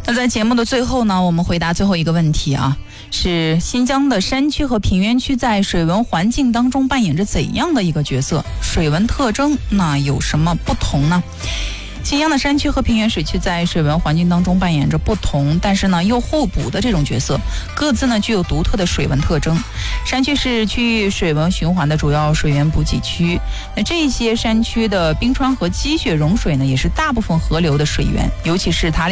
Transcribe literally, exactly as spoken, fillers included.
那在节目的最后呢，我们回答最后一个问题啊，是新疆的山区和平原区在水文环境当中扮演着怎样的一个角色？水文特征那有什么不同呢？新疆的山区和平原水区在水文环境当中扮演着不同，但是呢又互补的这种角色，各自呢具有独特的水文特征。山区是区域水文循环的主要水源补给区，那这些山区的冰川和积雪融水呢，也是大部分河流的水源，尤其是塔里